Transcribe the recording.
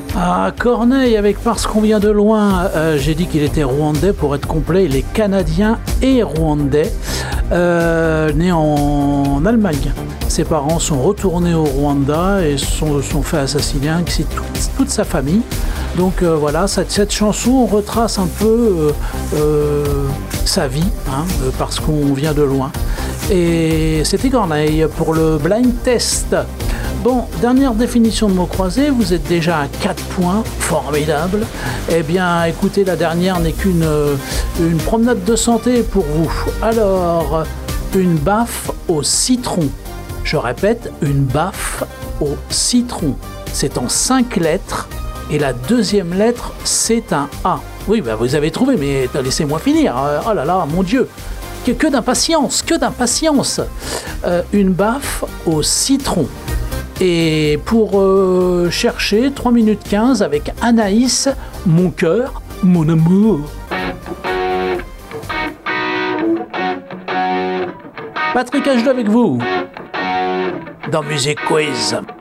À Corneille, avec Parce qu'on vient de loin, j'ai dit qu'il était rwandais pour être complet. Il est canadien et rwandais, né en Allemagne. Ses parents sont retournés au Rwanda et sont fait assassiner, ainsi toute sa famille. Donc voilà, cette chanson retrace un peu sa vie, parce qu'on vient de loin. Et c'était Corneille pour le blind test. Bon, dernière définition de mots croisés, vous êtes déjà à 4 points, formidable. Eh bien, écoutez, la dernière n'est qu'une promenade de santé pour vous. Alors, une baffe au citron. Je répète, une baffe au citron. C'est en 5 lettres et la deuxième lettre, c'est un A. Oui, bah vous avez trouvé, mais laissez-moi finir. Oh là là, mon Dieu. Que d'impatience, que d'impatience. Une baffe au citron. Et pour chercher, 3 minutes 15 avec Anaïs, mon cœur, mon amour. Patrick H2 avec vous dans Music Quiz.